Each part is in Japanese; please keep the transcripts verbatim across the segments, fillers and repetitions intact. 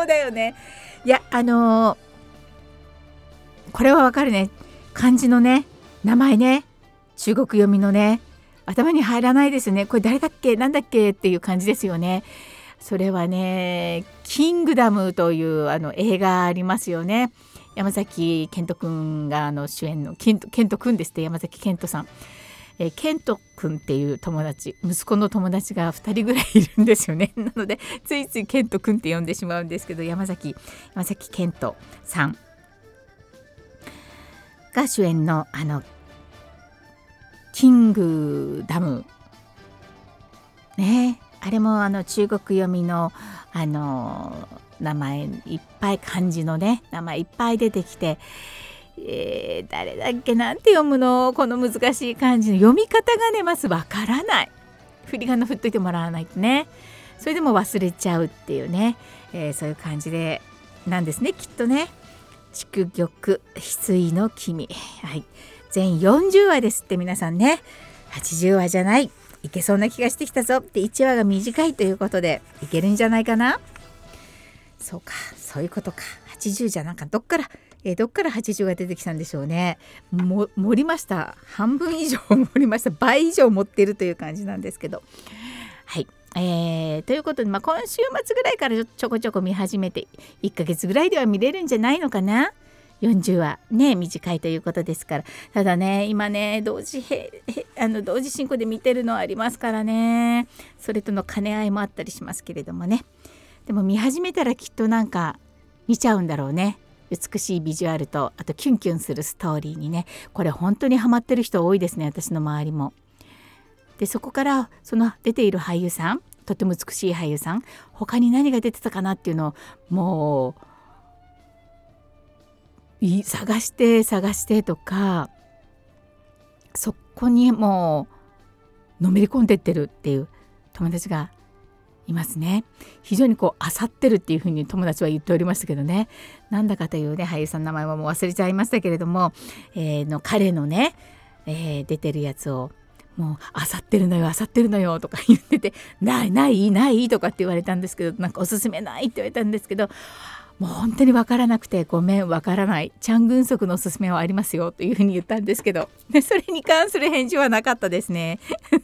そうだよね。いやあのー、これはわかるね。漢字のね名前ね、中国読みのね頭に入らないですね。これ誰だっけなんだっけっていう感じですよね。それはねキングダムというあの映画ありますよね。山崎賢人くんがあの主演の賢人くんですって。山崎賢人さん、えー、賢人くんっていう友達、息子の友達がふたりぐらいいるんですよね。なのでついつい賢人くんって呼んでしまうんですけど、山崎山崎賢人さんが主演のあのキングダムね、あれもあの中国読みのあの名前いっぱい、漢字のね名前いっぱい出てきて、えー、誰だっけなんて読むの、この難しい漢字の読み方がねまずわからない。振り仮名振っといてもらわないとね、それでも忘れちゃうっていうね、えー、そういう感じでなんですねきっとね。祝玉翡翠の君、はい、全よんじゅうわですって。皆さんねはちじゅうわじゃない、いけそうな気がしてきたぞって。いちわが短いということでいけるんじゃないかな。そうか、そういうことか。はちじゅうじゃなんかどっから、えー、どっからはちじゅうが出てきたんでしょうね。も盛りました。半分以上盛りました。倍以上持ってるという感じなんですけど、はい、えー、ということで、まあ、今週末ぐらいからちょこちょこ見始めていっかげつぐらいでは見れるんじゃないのかな。よんじゅうわね短いということですから。ただね今ね同時へへあの同時進行で見てるのありますからね、それとの兼ね合いもあったりしますけれどもね。でも見始めたらきっとなんか見ちゃうんだろうね。美しいビジュアルとあとキュンキュンするストーリーにね、これ本当にハマってる人多いですね、私の周りも。でそこからその出ている俳優さん、とても美しい俳優さん、他に何が出てたかなっていうのをもう探して探してとか、そこにもうのめり込んでってるっていう友達がいますね。非常にこう漁ってるっていうふうに友達は言っておりましたけどね。なんだかというね俳優さんの名前はもう忘れちゃいましたけれども、えー、の彼のね、えー、出てるやつをもう漁ってるのよ漁ってるのよとか言ってて、ないないないとかって言われたんですけど、なんかおすすめないって言われたんですけど、もう本当に分からなくてごめん分からない、チャン・グンソクのおすすめはありますよというふうに言ったんですけど、でそれに関する返事はなかったですね。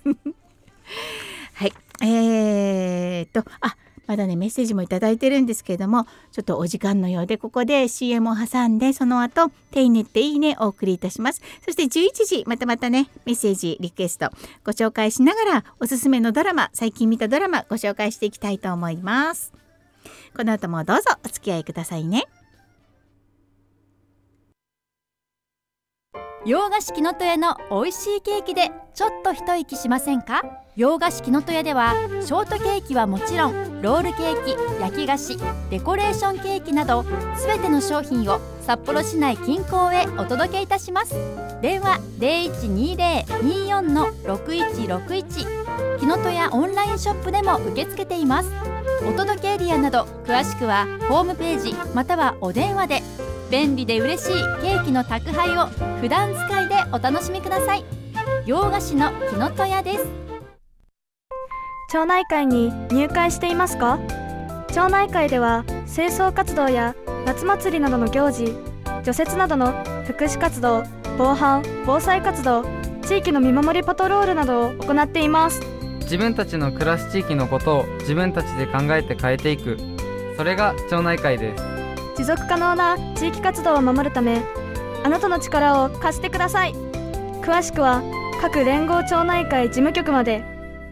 はい、えー、っとあまだねメッセージもいただいてるんですけれども、ちょっとお時間のようでここで シーエム を挟んで、その後手に練っていいねお送りいたします。そしてじゅういちじまたまたねメッセージリクエストご紹介しながら、おすすめのドラマ、最近見たドラマご紹介していきたいと思います。この後もどうぞお付き合いくださいね。 洋菓子きのとやの美味しいケーキでちょっと一息しませんか。洋菓子きのとやではショートケーキはもちろん、ロールケーキ、焼き菓子、デコレーションケーキなどすべての商品を札幌市内近郊へお届けいたします。電話 ゼロいちにゼロ にーよん ろくいちろくいち、きのとやオンラインショップでも受け付けています。お届けエリアなど詳しくはホームページまたはお電話で。便利で嬉しいケーキの宅配を普段使いでお楽しみください。洋菓子のきのとやです。 町内会に入会していますか？町内会では清掃活動や夏祭りなどの行事、除雪などの福祉活動、防犯・防災活動、地域の見守りパトロールなどを行っています。 自分たちの暮らす地域のことを自分たちで考えて変えていく、それが町内会です。 持続可能な地域活動を守るため、あなたの力を貸してください。詳しくは各連合町内会事務局まで。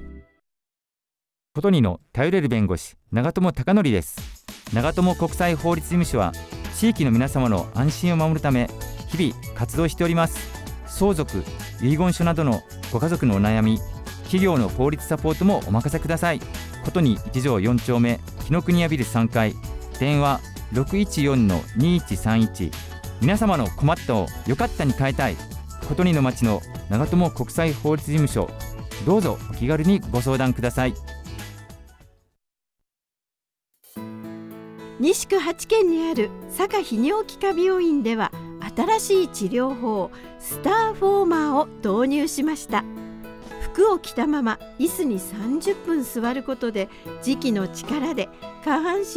ことにの頼れる弁護士、長友貴則です。長友国際法律事務所は地域の皆様の安心を守るため日々活動しております。相続、遺言書などのご家族のお悩み、企業の法律サポートもお任せください。ことにいち条よん丁目紀ノ国屋ビルさんかい、電話 ろくいちよんのにいちさんいち。 皆様の困ったをよかったに変えたい、ことにの町の長友国際法律事務所、どうぞお気軽にご相談ください。 西区八軒にある坂泌尿器科病院では新しい治療法スターフォーマーを導入しました。服を着たまま椅子にさんじゅっぷん座ることで、磁気の力で下半身